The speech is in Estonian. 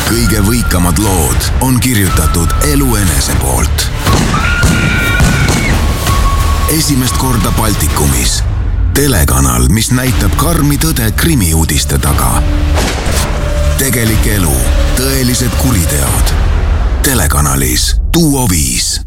kõige võikamad lood on kirjutatud elu enese poolt. Esimest korda Baltikumis. Telekanal, mis näitab karmi tõde krimiuudiste taga. Tegelik elu, tõelised kuriteod. Telekanalis Duo 5.